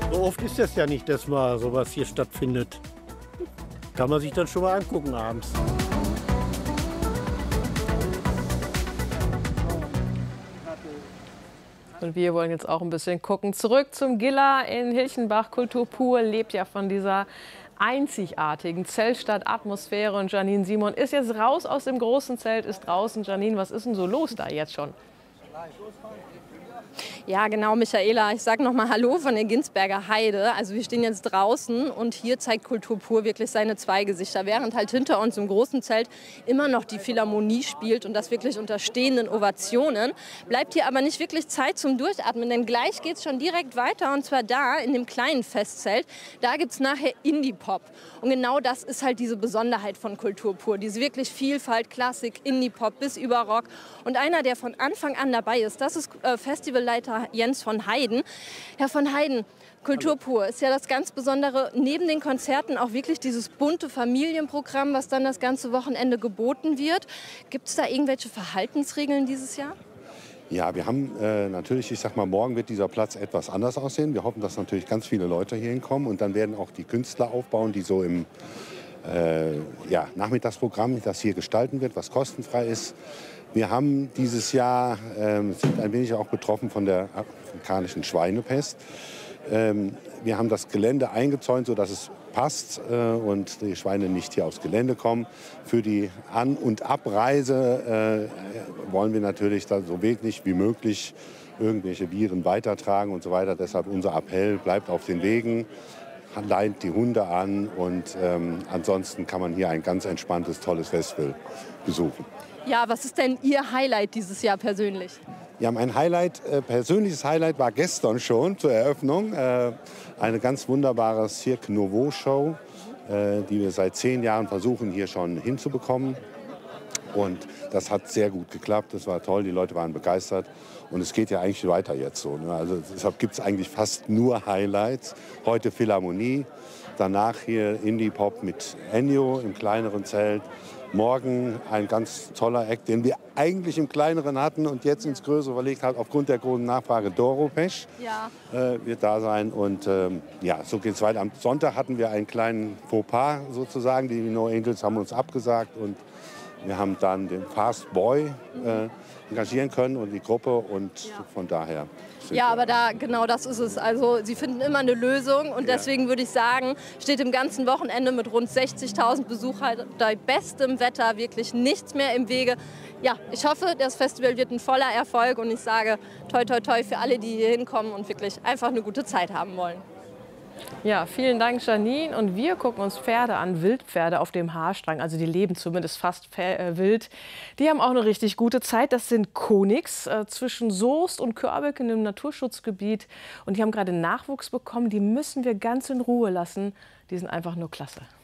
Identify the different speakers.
Speaker 1: So oft ist das ja nicht, dass mal sowas hier stattfindet. Kann man sich dann schon mal angucken abends.
Speaker 2: Und wir wollen jetzt auch ein bisschen gucken. Zurück zum Giller in Hilchenbach. Kultur pur lebt ja von dieser einzigartigen Zeltstadt-Atmosphäre. Und Janine Simon ist jetzt raus aus dem großen Zelt, ist draußen. Janine, was ist denn so los da jetzt schon?
Speaker 3: Ja, genau, Michaela. Ich sage noch mal Hallo von der Ginsberger Heide. Also wir stehen jetzt draußen und hier zeigt Kultur pur wirklich seine zwei Gesichter. Während halt hinter uns im großen Zelt immer noch die Philharmonie spielt und das wirklich unter stehenden Ovationen, bleibt hier aber nicht wirklich Zeit zum Durchatmen, denn gleich geht es schon direkt weiter und zwar da in dem kleinen Festzelt. Da gibt es nachher Indie-Pop und genau das ist halt diese Besonderheit von Kultur pur. Diese wirklich Vielfalt, Klassik, Indie-Pop bis über Rock. Und einer, der von Anfang an dabei ist, das ist Festivalleiter Jens von Heiden. Herr von Heiden, Kultur pur ist ja das ganz Besondere, neben den Konzerten auch wirklich dieses bunte Familienprogramm, was dann das ganze Wochenende geboten wird. Gibt es da irgendwelche Verhaltensregeln dieses Jahr?
Speaker 4: Ja, wir haben natürlich, ich sag mal, morgen wird dieser Platz etwas anders aussehen. Wir hoffen, dass natürlich ganz viele Leute hier hinkommen und dann werden auch die Künstler aufbauen, die so im Nachmittagsprogramm, das hier gestalten wird, was kostenfrei ist. Wir haben dieses Jahr, sind ein wenig auch betroffen von der afrikanischen Schweinepest. Wir haben das Gelände eingezäunt, sodass es passt und die Schweine nicht hier aufs Gelände kommen. Für die An- und Abreise wollen wir natürlich da so wenig wie möglich irgendwelche Viren weitertragen und so weiter. Deshalb unser Appell, bleibt auf den Wegen, leint die Hunde an und ansonsten kann man hier ein ganz entspanntes, tolles Festival besuchen.
Speaker 3: Ja, was ist denn Ihr Highlight dieses Jahr persönlich?
Speaker 4: Ja, mein persönliches Highlight war gestern schon zur Eröffnung. Eine ganz wunderbare Cirque Nouveau Show, die wir seit 10 Jahren versuchen hier schon hinzubekommen. Und das hat sehr gut geklappt, das war toll, die Leute waren begeistert. Und es geht ja eigentlich weiter jetzt so. Ne? Also deshalb gibt es eigentlich fast nur Highlights. Heute Philharmonie, danach hier Indie-Pop mit Ennio im kleineren Zelt. Morgen ein ganz toller Act, den wir eigentlich im kleineren hatten und jetzt ins größere verlegt haben, aufgrund der großen Nachfrage. Doro Pesch wird da sein. Und so geht es weiter. Am Sonntag hatten wir einen kleinen Fauxpas sozusagen. Die No Angels haben uns abgesagt und wir haben dann den Fast Boy engagieren können und die Gruppe und von daher.
Speaker 3: Ja, aber genau das ist es. Also Sie finden immer eine Lösung und deswegen würde ich sagen, steht im ganzen Wochenende mit rund 60.000 Besuchern bei bestem Wetter wirklich nichts mehr im Wege. Ja, ich hoffe, das Festival wird ein voller Erfolg und ich sage toi toi toi für alle, die hier hinkommen und wirklich einfach eine gute Zeit haben wollen.
Speaker 2: Ja, vielen Dank, Janine. Und wir gucken uns Pferde an, Wildpferde auf dem Haarstrang. Also die leben zumindest fast wild. Die haben auch eine richtig gute Zeit. Das sind Konix zwischen Soest und Körbek in einem Naturschutzgebiet. Und die haben gerade Nachwuchs bekommen. Die müssen wir ganz in Ruhe lassen. Die sind einfach nur klasse.